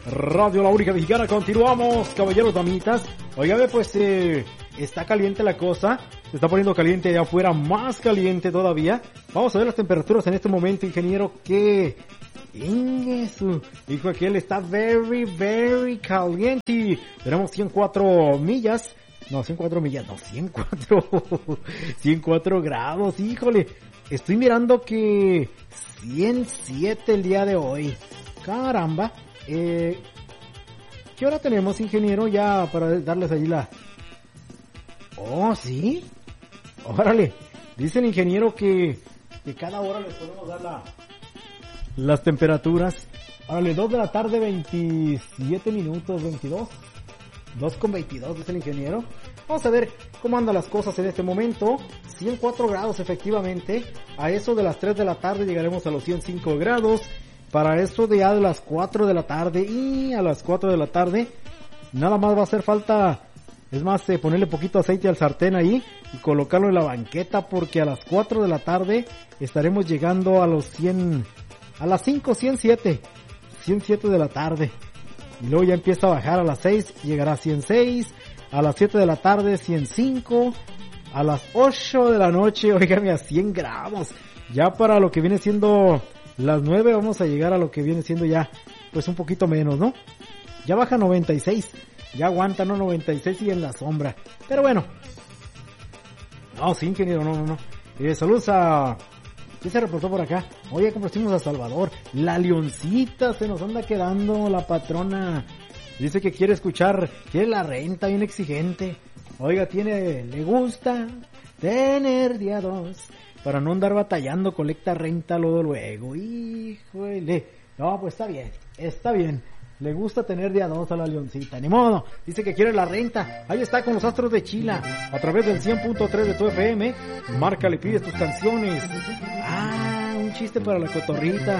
Radio La Única Mexicana. Continuamos, caballeros, damitas. Oigan, pues está caliente la cosa. Se está poniendo caliente allá afuera, más caliente todavía. Vamos a ver las temperaturas en este momento, ingeniero. Que hijo, aquel está very caliente. Tenemos 104 millas. No, 104 millas, no, 104 grados, híjole. Estoy mirando que 107 el día de hoy. Caramba. ¿Qué hora tenemos, ingeniero? Ya para darles allí la... Oh, ¿sí? Órale. Dice el ingeniero que cada hora les podemos dar las temperaturas. Órale, 2 de la tarde, 27 minutos, 22. 2:22, dice el ingeniero. Vamos a ver cómo andan las cosas en este momento. 104 grados efectivamente. A eso de las 3 de la tarde llegaremos a los 105 grados. Para eso de ya de las 4 de la tarde. Y a las 4 de la tarde nada más va a hacer falta, es más, ponerle poquito aceite al sartén ahí y colocarlo en la banqueta, porque a las 4 de la tarde estaremos llegando a los 100, a las 5, 107 de la tarde. Y luego ya empieza a bajar a las 6, llegará a 106, a las 7 de la tarde 105, a las 8 de la noche, oígame, a 100 grados. Ya para lo que viene siendo las 9 vamos a llegar a lo que viene siendo ya, pues un poquito menos, ¿no? Ya baja 96, ya aguanta, ¿no? 96 y en la sombra. Pero bueno. No, sí, ingeniero, no. Saludos a... ¿Quién se reportó por acá? Oye, compartimos a Salvador. La Leoncita se nos anda quedando, la patrona. Dice que quiere escuchar, quiere la renta, bien exigente. Oiga, le gusta tener día 2 para no andar batallando, colecta renta luego. Híjole. No, pues está bien. Le gusta tener día 2 a la Leoncita, ni modo. Dice que quiere la renta. Ahí está con los Astros de Chila, a través del 100.3 de tu FM. Márcale, pide tus canciones. Un chiste para la cotorrita.